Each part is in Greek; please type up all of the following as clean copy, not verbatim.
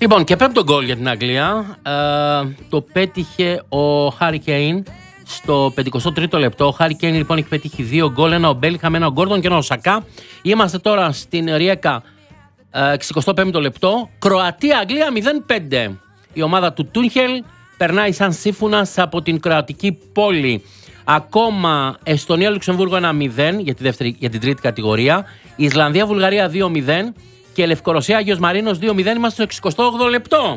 Λοιπόν, και πέμπτο γκολ για την Αγγλία. Το πέτυχε ο Χάρι Κέιν στο 53ο λεπτό. Ο Χάρι Κέιν λοιπόν έχει πετύχει 2 γκολ, ένα ο Μπέλιγχαμ, ένα ο Γκόρντον και ένα ο Σακά. Είμαστε τώρα στην Ριέκα, 65ο λεπτό. Κροατία-Αγγλία 0-5. Η ομάδα του Τούνχελ περνάει σαν σύμφωνας από την κροατική πόλη. Ακόμα Εστονία-Λουξεμβούργο 1-0 για την τρίτη κατηγορία. Ισλανδία-Βουλγαρία 2-0. Και Λευκορωσία-Άγιος Μαρίνος 2-0. Είμαστε στο 68ο λεπτό.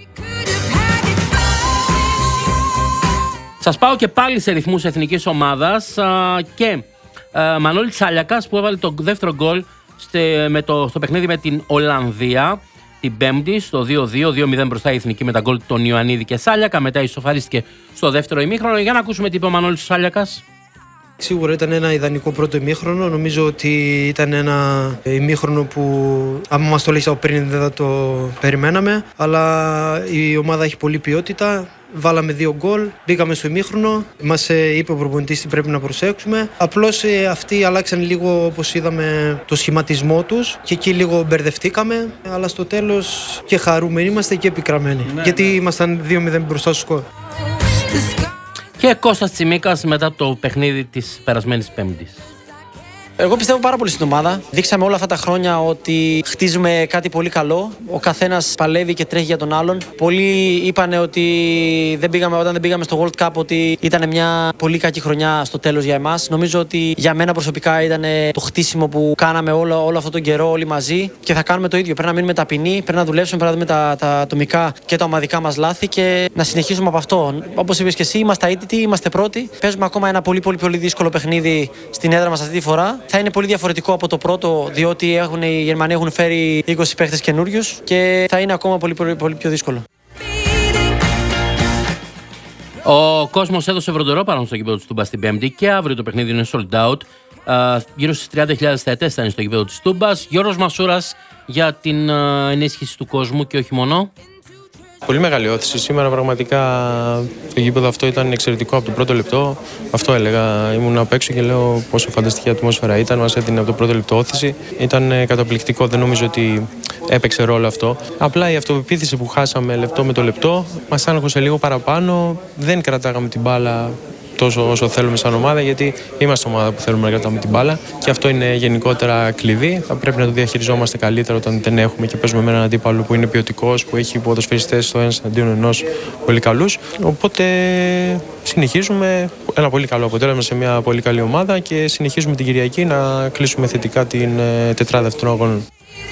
Σας πάω και πάλι σε ρυθμούς εθνικής ομάδας. Και Μανώλης Σάλιακας που έβαλε το δεύτερο γκολ στο παιχνίδι με την Ολλανδία την Πέμπτη στο 2-2, 2-0 μπροστά η εθνική με τα γκολ των Ιωαννίδη και Σάλιακα. Μετά ισοφαρίστηκε στο δεύτερο ημίχρονο. Για να ακούσουμε τι είπε ο Μανώλης Σάλιακας. Σίγουρα ήταν ένα ιδανικό πρώτο ημίχρονο. Νομίζω ότι ήταν ένα ημίχρονο που άμα μας το λέγεις από πριν δεν θα το περιμέναμε. Αλλά η ομάδα έχει πολλή ποιότητα. Βάλαμε 2 γκολ, μπήκαμε στο ημίχρονο. Μας είπε ο προπονητής τι πρέπει να προσέξουμε. Απλώς αυτοί αλλάξαν λίγο, όπως είδαμε, το σχηματισμό τους και εκεί λίγο μπερδευτήκαμε. Αλλά στο τέλος και χαρούμενοι είμαστε και επικραμμένοι. Γιατί ήμασταν 2-0 μπροστά στο σκορ. Και Κώστας Τσιμίκας μετά το παιχνίδι της περασμένης Πέμπτης. Εγώ πιστεύω πάρα πολύ στην ομάδα. Δείξαμε όλα αυτά τα χρόνια ότι χτίζουμε κάτι πολύ καλό. Ο καθένας παλεύει και τρέχει για τον άλλον. Πολλοί είπανε ότι όταν δεν πήγαμε στο World Cup ότι ήταν μια πολύ κακή χρονιά στο τέλος για εμάς. Νομίζω ότι για μένα προσωπικά ήταν το χτίσιμο που κάναμε όλο αυτόν τον καιρό όλοι μαζί και θα κάνουμε το ίδιο. Πρέπει να μείνουμε ταπεινοί, πρέπει να δουλέψουμε, πρέπει να δούμε τα ατομικά και τα ομαδικά μας λάθη και να συνεχίσουμε από αυτό. Όπως είπες και εσύ, είμαστε αίτητοι, είμαστε πρώτοι. Παίζουμε ακόμα ένα πολύ δύσκολο παιχνίδι στην έδρα μας αυτή τη φορά. Θα είναι πολύ διαφορετικό από το πρώτο, διότι οι Γερμανοί έχουν φέρει 20 παίχτες καινούριους και θα είναι ακόμα πολύ πιο δύσκολο. Ο κόσμος έδωσε βροντερό πάνω στο γήπεδο του Τούμπα στην Πέμπτη και αύριο το παιχνίδι είναι sold out. Γύρω στις 30.000 θεατές θα είναι στο γήπεδο της Τούμπας. Γιώργος Μασούρας για την ενίσχυση του κόσμου και όχι μόνο. Πολύ μεγάλη όθηση. Σήμερα πραγματικά το γήπεδο αυτό ήταν εξαιρετικό από το πρώτο λεπτό. Αυτό έλεγα. Ήμουν απ' έξω και λέω πόσο φανταστική ατμόσφαιρα ήταν. Μας έδινε από το πρώτο λεπτό όθηση. Ήταν καταπληκτικό. Δεν νομίζω ότι έπαιξε ρόλο αυτό. Απλά η αυτοπεποίθηση που χάσαμε λεπτό με το λεπτό μας άγχωσε λίγο παραπάνω. Δεν κρατάγαμε την μπάλα τόσο όσο θέλουμε σαν ομάδα, γιατί είμαστε ομάδα που θέλουμε να κρατάμε την μπάλα και αυτό είναι γενικότερα κλειδί. Θα πρέπει να το διαχειριζόμαστε καλύτερα όταν δεν έχουμε και παίζουμε με έναν αντίπαλο που είναι ποιοτικός, που έχει ποδοσφαιριστές στο ένας αντίον ενός πολύ καλούς. Οπότε συνεχίζουμε ένα πολύ καλό αποτέλεσμα σε μια πολύ καλή ομάδα και συνεχίζουμε την Κυριακή να κλείσουμε θετικά την τετράδα αυτών των αγώνων.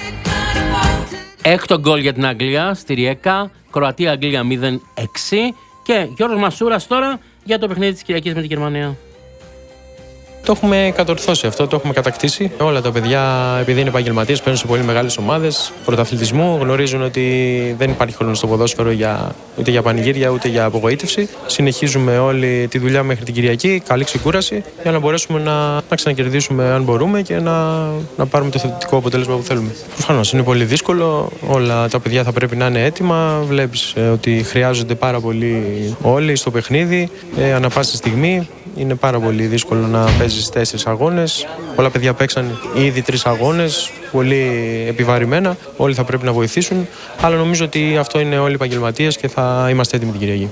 Έκτο γκολ για την Αγγλία στη Ριέκα, Κροατία-Αγγλία 0-6 και Γιώργος Μασούρας τώρα για το παιχνίδι της Κυριακής με την Γερμανία. Το έχουμε κατορθώσει αυτό, το έχουμε κατακτήσει. Όλα τα παιδιά, επειδή είναι επαγγελματίες, παίρνουν σε πολύ μεγάλες ομάδες πρωταθλητισμού, γνωρίζουν ότι δεν υπάρχει χρόνο στο ποδόσφαιρο ούτε για πανηγύρια ούτε για απογοήτευση. Συνεχίζουμε όλη τη δουλειά μέχρι την Κυριακή, καλή ξεκούραση, για να μπορέσουμε να ξανακερδίσουμε αν μπορούμε και να πάρουμε το θετικό αποτέλεσμα που θέλουμε. Προφανώς είναι πολύ δύσκολο, όλα τα παιδιά θα πρέπει να είναι έτοιμα. Βλέπεις ότι χρειάζονται πάρα πολύ όλοι στο παιχνίδι, ανά πάσα στιγμή. Είναι πάρα πολύ δύσκολο να παίζεις 4 αγώνες. Πολλά παιδιά παίξαν ήδη 3 αγώνες, πολύ επιβαρημένα. Όλοι θα πρέπει να βοηθήσουν. Αλλά νομίζω ότι αυτό είναι όλοι επαγγελματίες και θα είμαστε έτοιμοι την Κυριακή.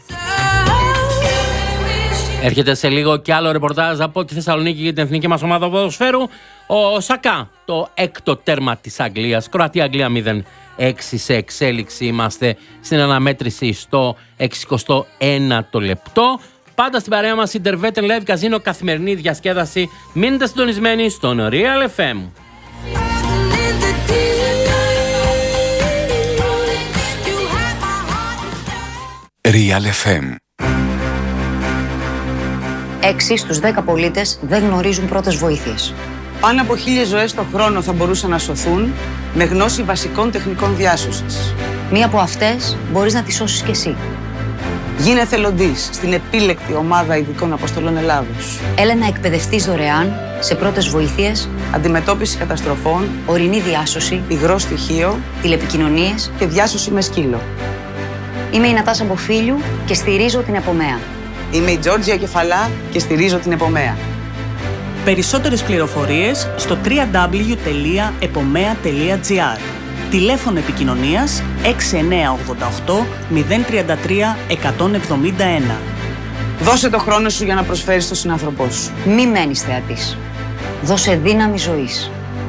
Έρχεται σε λίγο και άλλο ρεπορτάζ από τη Θεσσαλονίκη για την εθνική μας ομάδα ποδοσφαίρου. Ο Σακά, το έκτο τέρμα της Αγγλίας. Κροατία-Αγγλία 0-6 σε εξέλιξη. Είμαστε στην αναμέτρηση στο 61ο λεπτό. Πάντα στην παρέα μας Intervet Live Casino, καθημερινή διασκέδαση. Μείνετε συντονισμένοι στον Real FM. Real FM. 6 στους 10 πολίτες δεν γνωρίζουν πρώτες βοήθειες. Πάνω από 1.000 ζωές το χρόνο θα μπορούσαν να σωθούν με γνώση βασικών τεχνικών διάσωσης. Μία από αυτές μπορείς να τη σώσεις κι εσύ. Γίνε εθελοντής στην επίλεκτη ομάδα ειδικών αποστολών Ελλάδος. Έλα να εκπαιδευτείς δωρεάν σε πρώτες βοήθειες, αντιμετώπιση καταστροφών, ορεινή διάσωση, υγρό στοιχείο, τηλεπικοινωνίες και διάσωση με σκύλο. Είμαι η Νατάσα Μποφίλιου και στηρίζω την Επομέα. Είμαι η Τζόρτζια Κεφαλά και στηρίζω την Επομέα. Περισσότερες πληροφορίες στο www.epomea.gr. Τηλέφωνο επικοινωνίας 6988 033 171. Δώσε το χρόνο σου για να προσφέρεις στον συνάνθρωπό σου. Μη μένεις θεατής. Δώσε δύναμη ζωής.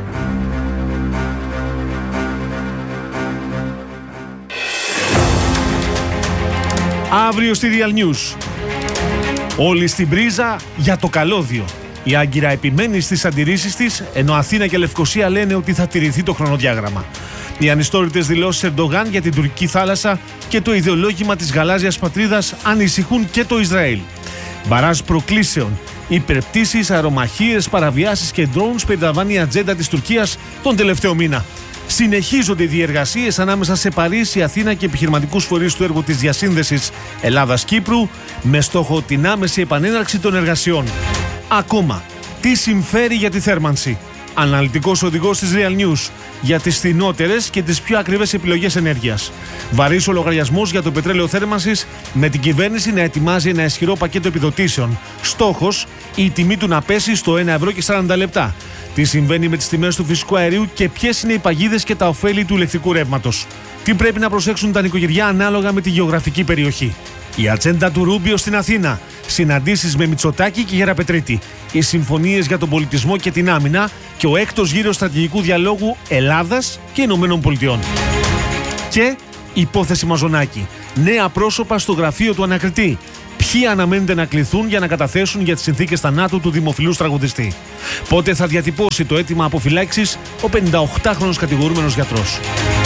Αύριο στη Real News. Όλοι στην πρίζα για το καλώδιο. Η Άγκυρα επιμένει στις αντιρρήσεις της, ενώ Αθήνα και Λευκοσία λένε ότι θα τηρηθεί το χρονοδιάγραμμα. Οι ανιστόρητες δηλώσεις Ερντογάν για την τουρκική θάλασσα και το ιδεολόγημα της γαλάζιας πατρίδας ανησυχούν και το Ισραήλ. Μπαράζ προκλήσεων, υπερπτήσεις, αερομαχίες, παραβιάσεις και drones περιλαμβάνει η ατζέντα της Τουρκίας τον τελευταίο μήνα. Συνεχίζονται οι διεργασίες ανάμεσα σε Παρίσι, Αθήνα και επιχειρηματικούς φορείς του έργου της διασύνδεσης Ελλάδας-Κύπρου με στόχο την άμεση επανέναρξη των εργασιών. Ακόμα, τι συμφέρει για τη θέρμανση. Αναλυτικός οδηγός της Real News για τις φθηνότερες και τις πιο ακριβές επιλογές ενέργειας. Βαρύς ο λογαριασμός για το πετρέλαιο θέρμανσης με την κυβέρνηση να ετοιμάζει ένα ισχυρό πακέτο επιδοτήσεων. Στόχος, η τιμή του να πέσει στο 1,40 €. Τι συμβαίνει με τις τιμές του φυσικού αερίου και ποιες είναι οι παγίδες και τα ωφέλη του ηλεκτρικού ρεύματος. Τι πρέπει να προσέξουν τα νοικοκυριά ανάλογα με τη γεωγραφική περιοχή. Η ατζέντα του Ρούμπιο στην Αθήνα. Συναντήσεις με Μητσοτάκη και Γεραπετρίτη. Οι συμφωνίες για τον πολιτισμό και την άμυνα και ο έκτος γύρος στρατηγικού διαλόγου Ελλάδας και Ηνωμένων Πολιτειών. Και υπόθεση Μαζονάκη. Νέα πρόσωπα στο γραφείο του ανακριτή. Ποιοι αναμένεται να κληθούν για να καταθέσουν για τις συνθήκες θανάτου του δημοφιλούς τραγουδιστή. Πότε θα διατυπώσει το αίτημα αποφυλάξης ο 58χρονος κατηγορούμενος γιατρός.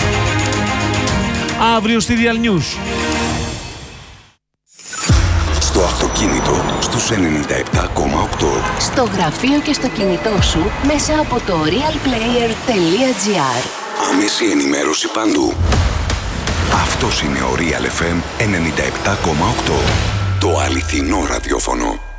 Αύριο στη Real News. Στο αυτοκίνητο στους 97,8. Στο γραφείο και στο κινητό σου μέσα από το realplayer.gr. Άμεση ενημέρωση παντού. Αυτός είναι ο Real FM 97,8. Το αληθινό ραδιόφωνο.